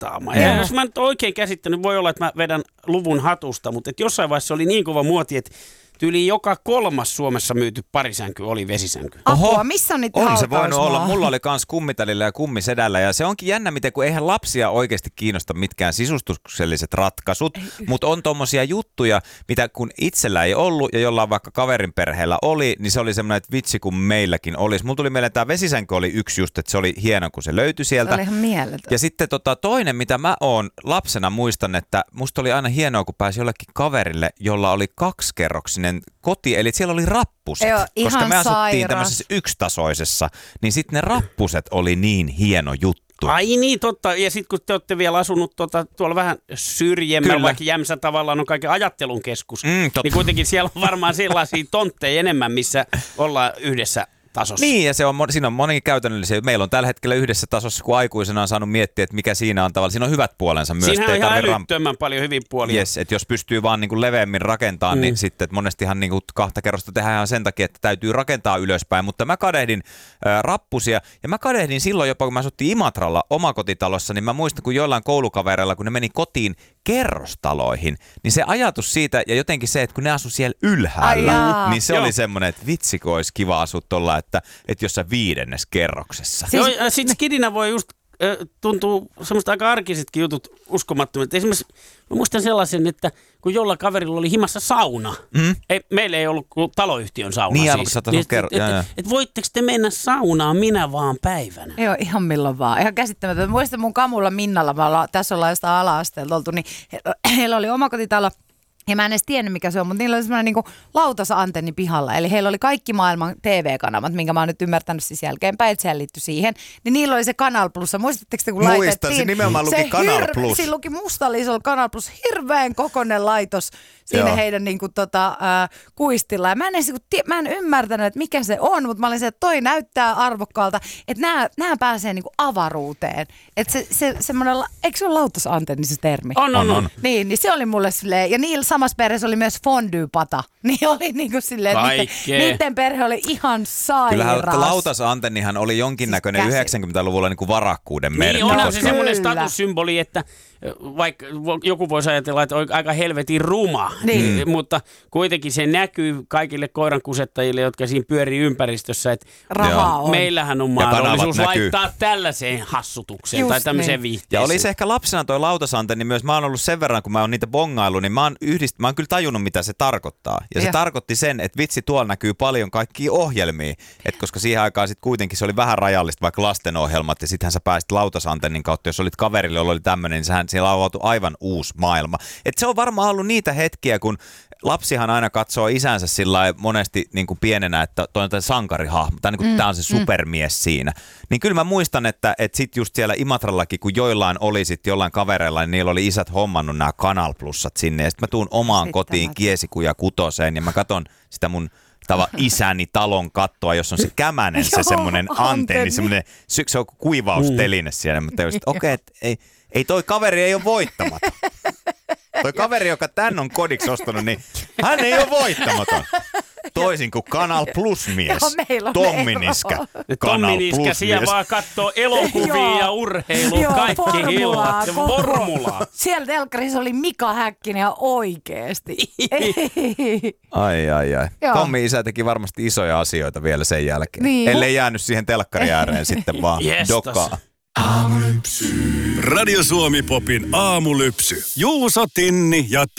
mittaamaan. Ja jos mä nyt oikein käsittänyt, voi olla, että mä vedän luvun hatusta, mutta että jossain vaiheessa oli niin kova muoti, että yli joka 3. Suomessa myyty parisänky oli vesisänky. Apua, missä on niitä On se voinut hautausmaa? olla. Mulla oli kans kummitalilla ja kummisedällä. Ja se onkin jännä, miten kun eihän lapsia oikeasti kiinnosta mitkään sisustukselliset ratkaisut. Mutta on tommosia juttuja, mitä kun itsellä ei ollut ja jollain vaikka kaverin perheellä oli, niin se oli semmoinen, että vitsi kun meilläkin olisi. Mulla tuli mieleen, että tämä vesisänky oli yksi just, että se oli hieno, kun se löytyi sieltä. Se oli ihan mieletön. Ja sitten toinen, mitä mä oon lapsena muistan, että musta oli aina hienoa, kun pääsi jollekin kaverille, jolla oli 2-kerroksinen koti, eli siellä oli rappuset. Joo, ihan koska me asuttiin sairas. tämmöisessä yksitasoisessa, niin sitten ne rappuset oli niin hieno juttu. Ai niin, totta. Ja sitten kun te olette vielä asunut tuolla vähän syrjemmällä, vaikka Jämsä tavallaan on kaiken ajattelun keskus, niin kuitenkin siellä on varmaan sellaisia tontteja enemmän, missä ollaan yhdessä tasossa. Niin, ja siinä on moni käytännöllisiä. Meillä on tällä hetkellä yhdessä tasossa, kun aikuisena on saanut miettiä, että mikä siinä on tavallaan. Siinä on hyvät puolensa myös. Siinähän on ihan älyttömän paljon hyvin puolia. Yes, että jos pystyy vaan niin kuin leveämmin rakentamaan, niin sitten että monestihan niin kuin 2 kerrosta tehdään ihan sen takia, että täytyy rakentaa ylöspäin. Mutta mä kadehdin rappusia, ja mä kadehdin silloin jopa, kun mä asuttiin Imatralla omakotitalossa, niin mä muistan, kun joillain koulukavereilla, kun ne meni kotiin kerrostaloihin, niin se ajatus siitä, ja jotenkin se, että kun ne asu siellä ylhäällä, niin se oli semmoinen, että vitsi, kun olisi kiva asua tuolla, että jossain 5. kerroksessa. Joo, ja sitten skidinä voi just tuntuu semmoista aika arkisetkin jutut uskomattomilta. Esimerkiksi mä muistan sellaisen, että kun jollain kaverilla oli himassa sauna, meillä ei ollut kuin taloyhtiön sauna niin, siis. Että voitteko te mennä saunaan minä vaan päivänä? Joo, ihan milloin vaan. Ihan käsittämätöntä. Muistan mun kamulla Minnalla, tässä ollaan jostain ala-asteelta oltu, niin heillä oli omakotitalo. Ja mä en edes tiennyt, mikä se on, mutta niillä oli semmoinen niinku lautasantenni pihalla. Eli heillä oli kaikki maailman TV-kanavat, minkä mä oon nyt ymmärtänyt siis jälkeenpäin, että sehän liittyi siihen. Niin niillä oli se Kanal Plus. Muistatteko te, kun laitettiin? Se nimenomaan luki Kanal Plus. Siinä luki mustalla isolla Kanal Plus, hirveän kokoinen laitos siinä heidän niinku kuistilla. Ja mä en ymmärtänyt, että mikä se on, mutta mä olin se, että toi näyttää arvokkaalta, että nämä pääsee niinku avaruuteen. Että se semmoinen, eikö se ole lautasantenni se termi? On. Niin se oli mulle silleen, ja niillä samassa perheessä oli myös fondue-pata. Niin oli niinku silleen, että niiden perhe oli ihan sairas. Kyllähän lautasantennihan oli jonkinnäköinen 90-luvulla niinku varakkuuden merkki. Niin onhan se semmoinen statussymboli, että vaikka joku voisi ajatella, että on aika helvetin ruma, mutta kuitenkin se näkyy kaikille koirankusettajille, jotka siinä pyörii ympäristössä, että meillähän on mahdollisuus laittaa tällaiseen hassutukseen just tai tämmöiseen viihteeseen. Ja olisi ehkä lapsena toi lautasantenni myös, mä oon ollut sen verran, kun mä oon niitä bongailu, niin mä oon kyllä tajunnut, mitä se tarkoittaa. Ja se tarkoitti sen, että vitsi, tuolla näkyy paljon kaikkia ohjelmia, että koska siihen aikaan sitten kuitenkin se oli vähän rajallista, vaikka lastenohjelmat, ja sittenhän sä pääsit lautasantennin kautta, jos olit kaverille, jolla oli tämmöinen, niin siellä avautui aivan uusi maailma. Et se on varmaan ollut niitä hetkiä, kun lapsihan aina katsoo isänsä sillä monesti niin kuin pienenä, että toi on sankarihahmo, tai niin tämä on se supermies siinä. Niin kyllä mä muistan, että sit just siellä Imatrallakin, kun joillain oli sitten jollain kavereilla, niin niillä oli isät hommannut nämä Kanal Plusat sinne, ja sitten mä tuun omaan kotiin Kiesikuja 6, ja mä katon sitä mun isäni talon kattoa, jos on se kämänen, se semmoinen antenni, semmoinen, se on kuivausteline siellä, mutta okei, ei toi kaveri ei ole voittamaton. Toi kaveri, joka tän on kodiksi ostanut, niin hän ei ole voittamaton. Toisin kuin Kanal Plus-mies. Tommi Niska. Tommi Niska, siellä vaan katsoo elokuvia ja urheilua, kaikki hillat. Formulaa. Siellä telkkarissa oli Mika Häkkinen ja oikeesti. Ai. Tommi isä teki varmasti isoja asioita vielä sen jälkeen. Niin. Ellei jäänyt siihen telkkari ääreen sitten vaan dokaa. Radio Suomi Popin aamulypsy. Juuso, Tinni ja